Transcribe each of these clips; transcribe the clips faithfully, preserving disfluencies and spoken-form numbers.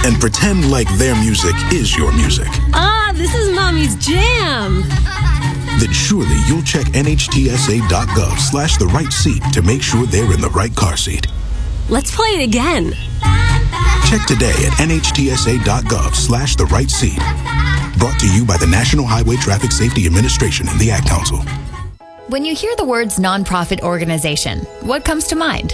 and pretend like their music is your music. Ah, this is Mommy's jam. Then surely you'll check N H T S A dot gov slash the right seat to make sure they're in the right car seat. Let's play it again. Check today at N H T S A dot gov slash the right seat. Brought to you by the National Highway Traffic Safety Administration and the Ad Council. When you hear the words nonprofit organization, what comes to mind?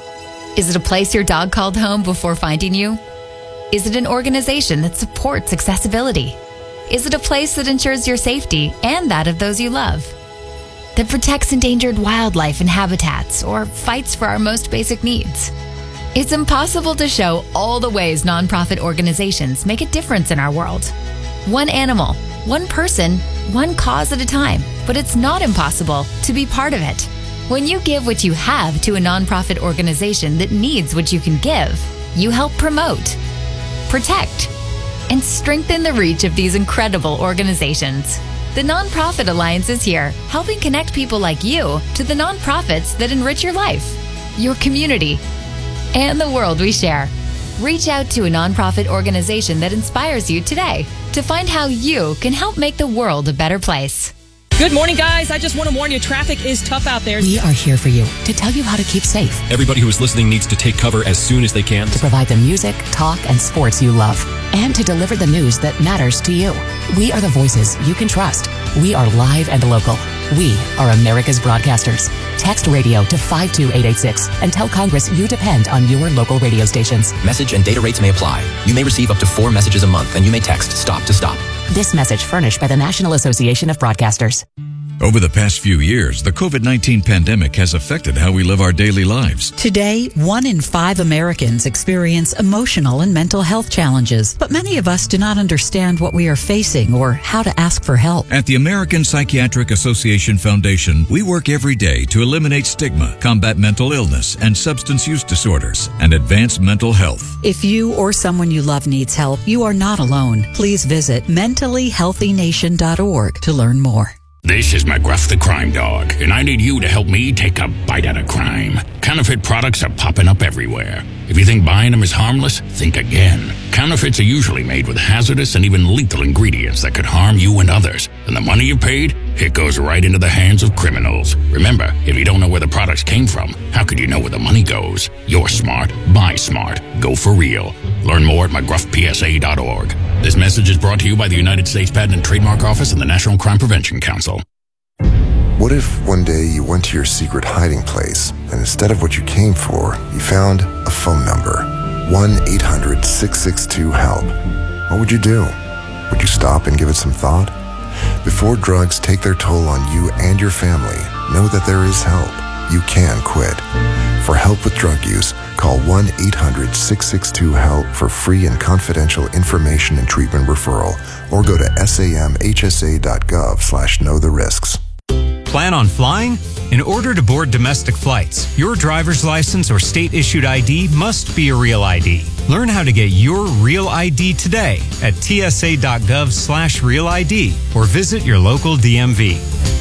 Is it a place your dog called home before finding you? Is it an organization that supports accessibility? Is it a place that ensures your safety and that of those you love? That protects endangered wildlife and habitats or fights for our most basic needs? It's impossible to show all the ways nonprofit organizations make a difference in our world. One animal, one person, one cause at a time. But it's not impossible to be part of it. When you give what you have to a nonprofit organization that needs what you can give, you help promote, protect, and strengthen the reach of these incredible organizations. The Nonprofit Alliance is here, helping connect people like you to the nonprofits that enrich your life, your community, and the world we share. Reach out to a nonprofit organization that inspires you today to find how you can help make the world a better place. Good morning, guys. I just want to warn you, traffic is tough out there. We are here for you to tell you how to keep safe. Everybody who is listening needs to take cover as soon as they can. To provide the music, talk, and sports you love. And to deliver the news that matters to you. We are the voices you can trust. We are live and local. We are America's broadcasters. Text radio to five two eight eight six and tell Congress you depend on your local radio stations. Message and data rates may apply. You may receive up to four messages a month, and you may text STOP to STOP. This message furnished by the National Association of Broadcasters. Over the past few years, the COVID nineteen pandemic has affected how we live our daily lives. Today, one in five Americans experience emotional and mental health challenges, but many of us do not understand what we are facing or how to ask for help. At the American Psychiatric Association Foundation, we work every day to eliminate stigma, combat mental illness and substance use disorders, and advance mental health. If you or someone you love needs help, you are not alone. Please visit mentally healthy nation dot org to learn more. This is McGruff the Crime Dog, and I need you to help me take a bite out of crime. Counterfeit products are popping up everywhere. If you think buying them is harmless, think again. Counterfeits are usually made with hazardous and even lethal ingredients that could harm you and others. And the money you paid, it goes right into the hands of criminals. Remember, if you don't know where the products came from, how could you know where the money goes? You're smart. Buy smart. Go for real. Learn more at McGruff P S A dot org. This message is brought to you by the United States Patent and Trademark Office and the National Crime Prevention Council. What if one day you went to your secret hiding place and instead of what you came for, you found a phone number? one eight hundred six six two HELP. What would you do? Would you stop and give it some thought? Before drugs take their toll on you and your family, know that there is help. You can quit. For help with drug use, call one eight hundred six six two HELP for free and confidential information and treatment referral, or go to samhsa dot gov slash know the risks. Plan on flying? In order to board domestic flights, your driver's license or state-issued I D must be a real I D. Learn how to get your real I D today at T S A dot gov slash real I D or visit your local D M V.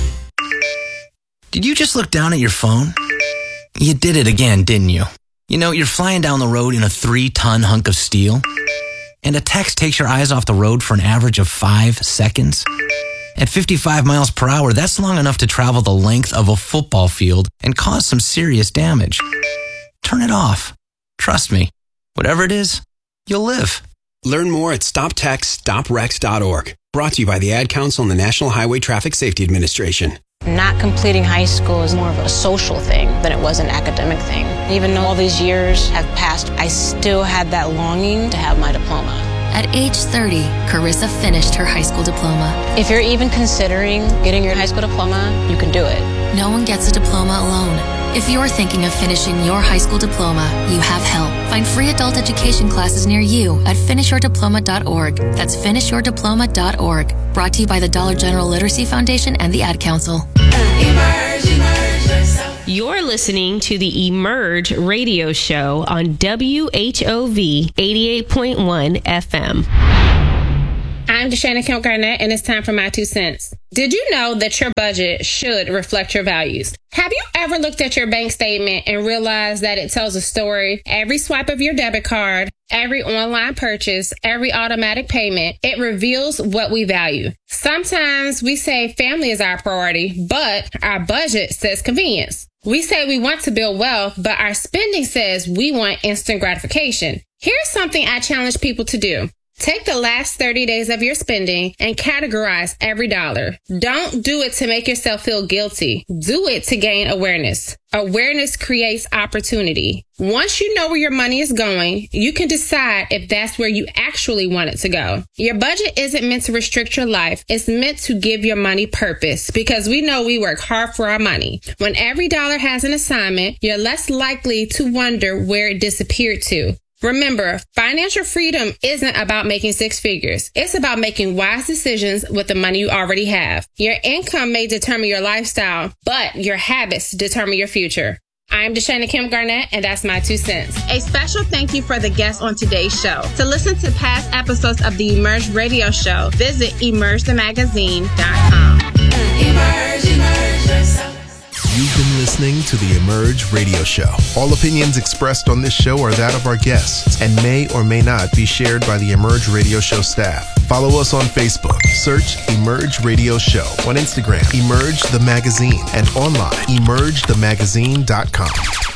Did you just look down at your phone? You did it again, didn't you? You know, you're flying down the road in a three-ton hunk of steel, and a text takes your eyes off the road for an average of five seconds. At fifty-five miles per hour, that's long enough to travel the length of a football field and cause some serious damage. Turn it off. Trust me, whatever it is, you'll live. Learn more at stop text stop wrecks dot org. Brought to you by the Ad Council and the National Highway Traffic Safety Administration. Not completing high school is more of a social thing than it was an academic thing. Even though all these years have passed, I still had that longing to have my diploma. At age thirty, Carissa finished her high school diploma. If you're even considering getting your high school diploma, you can do it. No one gets a diploma alone. If you're thinking of finishing your high school diploma, you have help. Find free adult education classes near you at finish your diploma dot org. That's finish your diploma dot org. Brought to you by the Dollar General Literacy Foundation and the Ad Council. Emerge, emerge yourself. You're listening to the Emerge radio show on W H O V eighty-eight point one F M. I'm Deshana Kemp Garnett, and it's time for my two cents. Did you know that your budget should reflect your values? Have you ever looked at your bank statement and realized that it tells a story? Every swipe of your debit card, every online purchase, every automatic payment, it reveals what we value. Sometimes we say family is our priority, but our budget says convenience. We say we want to build wealth, but our spending says we want instant gratification. Here's something I challenge people to do. Take the last thirty days of your spending and categorize every dollar. Don't do it to make yourself feel guilty. Do it to gain awareness. Awareness creates opportunity. Once you know where your money is going, you can decide if that's where you actually want it to go. Your budget isn't meant to restrict your life. It's meant to give your money purpose, because we know we work hard for our money. When every dollar has an assignment, you're less likely to wonder where it disappeared to. Remember, financial freedom isn't about making six figures. It's about making wise decisions with the money you already have. Your income may determine your lifestyle, but your habits determine your future. I'm Deshana Kemp Garnett, and that's my two cents. A special thank you for the guests on today's show. To listen to past episodes of the Emerge Radio Show, visit emerge the magazine dot com. Emerge, emerge yourself. You've been listening to the Emerge Radio Show. All opinions expressed on this show are that of our guests and may or may not be shared by the Emerge Radio Show staff. Follow us on Facebook. Search Emerge Radio Show. On Instagram, Emerge the Magazine, and online, emerge the magazine dot com.